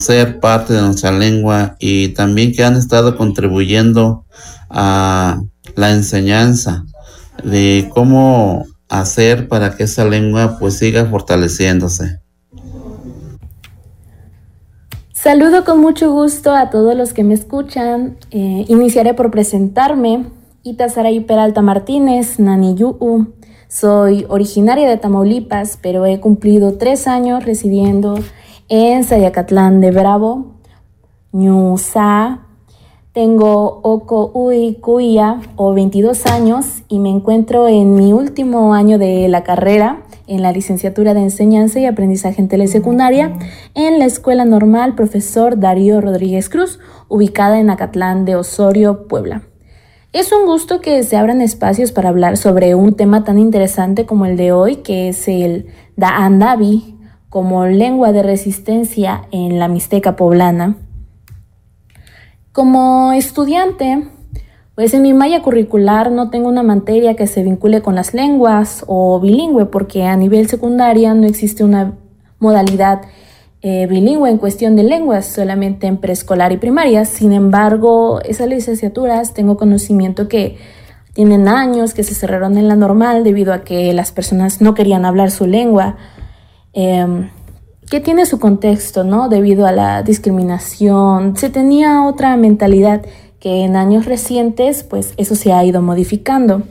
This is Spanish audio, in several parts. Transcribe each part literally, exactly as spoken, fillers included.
ser parte de nuestra lengua y también que han estado contribuyendo a la enseñanza de cómo hacer para que esa lengua pues siga fortaleciéndose. Saludo con mucho gusto a todos los que me escuchan. Eh, iniciaré por presentarme. Ita Saray Peralta Martínez, Nani Yu'u. Soy originaria de Tamaulipas, pero he cumplido tres años residiendo en Sayacatlán de Bravo, Ñusa. Tengo Oko Ui Kuya, o veintidós años, y me encuentro en mi último año de la carrera, en la licenciatura de Enseñanza y Aprendizaje en Telesecundaria, en la Escuela Normal Profesor Darío Rodríguez Cruz, ubicada en Acatlán de Osorio, Puebla. Es un gusto que se abran espacios para hablar sobre un tema tan interesante como el de hoy, que es el Da'andabi, como lengua de resistencia en la Mixteca poblana. Como estudiante, pues en mi malla curricular no tengo una materia que se vincule con las lenguas o bilingüe, porque a nivel secundaria no existe una modalidad eh, bilingüe en cuestión de lenguas, solamente en preescolar y primaria. Sin embargo, esas licenciaturas tengo conocimiento que tienen años, que se cerraron en la normal debido a que las personas no querían hablar su lengua, eh, que tiene su contexto, ¿no? Debido a la discriminación, se tenía otra mentalidad que en años recientes, pues eso se ha ido modificando.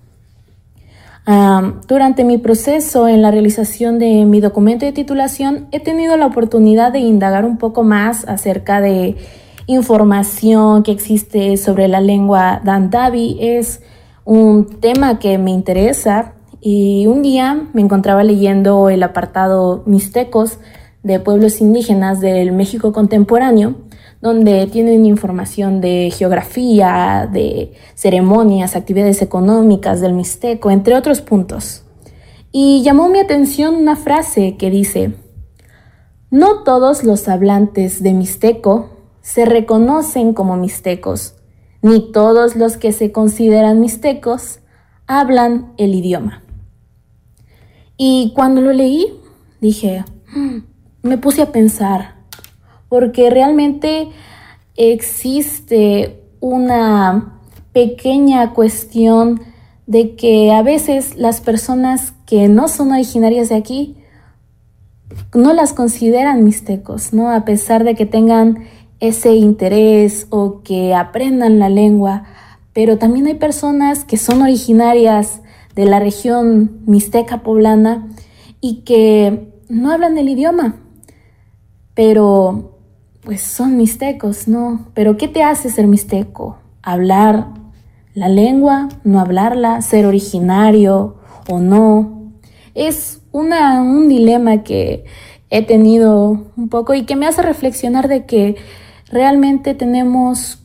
Um, durante mi proceso en la realización de mi documento de titulación, he tenido la oportunidad de indagar un poco más acerca de información que existe sobre la lengua Da'andabi. Es un tema que me interesa. Y un día me encontraba leyendo el apartado Mixtecos de pueblos indígenas del México contemporáneo, donde tienen información de geografía, de ceremonias, actividades económicas del mixteco, entre otros puntos. Y llamó mi atención una frase que dice: no todos los hablantes de mixteco se reconocen como mixtecos, ni todos los que se consideran mixtecos hablan el idioma. Y cuando lo leí, dije, me puse a pensar, porque realmente existe una pequeña cuestión de que a veces las personas que no son originarias de aquí no las consideran mixtecos, ¿no? A pesar de que tengan ese interés o que aprendan la lengua, pero también hay personas que son originarias de la región mixteca poblana y que no hablan el idioma, pero pues son mixtecos, ¿no? Pero ¿qué te hace ser mixteco? ¿Hablar la lengua? ¿No hablarla? ¿Ser originario o no? Es una, un dilema que he tenido un poco y que me hace reflexionar de que realmente tenemos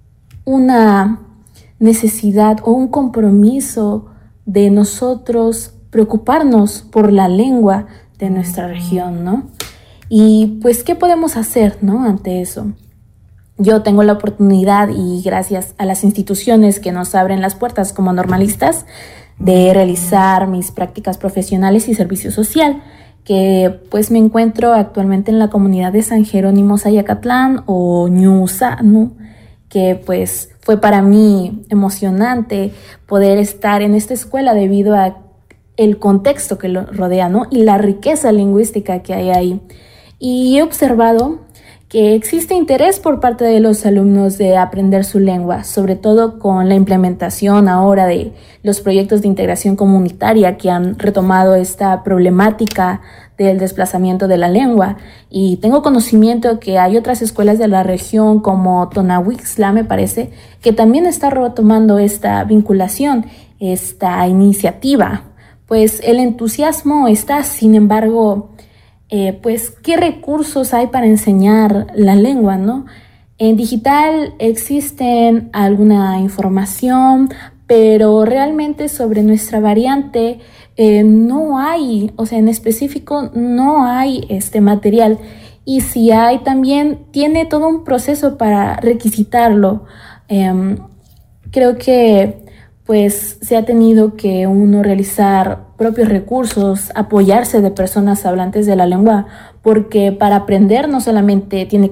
una necesidad o un compromiso de nosotros preocuparnos por la lengua de nuestra región, ¿no? Y pues, ¿qué podemos hacer, ¿no? Ante eso. Yo tengo la oportunidad, y gracias a las instituciones que nos abren las puertas como normalistas, de realizar mis prácticas profesionales y servicio social, que pues me encuentro actualmente en la comunidad de San Jerónimo Sayacatlán, o Ñusa, ¿no? Que pues fue para mí emocionante poder estar en esta escuela debido a el contexto que lo rodea, ¿no? Y la riqueza lingüística que hay ahí. Y he observado que existe interés por parte de los alumnos de aprender su lengua, sobre todo con la implementación ahora de los proyectos de integración comunitaria que han retomado esta problemática del desplazamiento de la lengua. Y tengo conocimiento que hay otras escuelas de la región como Tonahuixla, me parece, que también está retomando esta vinculación, esta iniciativa. Pues el entusiasmo está, sin embargo, eh, pues ¿qué recursos hay para enseñar la lengua, no? En digital existen alguna información, pero realmente sobre nuestra variante eh, no hay, o sea, en específico no hay este material. Y si hay, también tiene todo un proceso para requisitarlo. Eh, creo que pues se ha tenido que uno realizar propios recursos, apoyarse de personas hablantes de la lengua, porque para aprender no solamente tiene